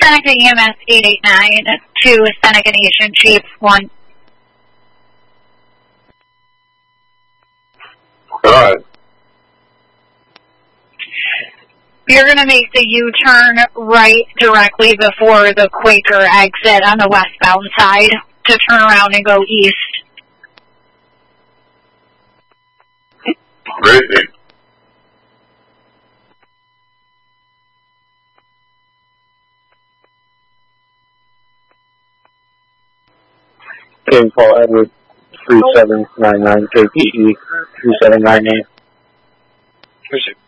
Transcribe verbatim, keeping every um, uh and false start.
Seneca E M S eight eight nine to Seneca Nation Chief one. Alright. You're going to make the U-turn right directly before the Quaker exit on the westbound side to turn around and go east. Crazy. King Paul Edward, three seven nine nine K P E, three seven nine eight.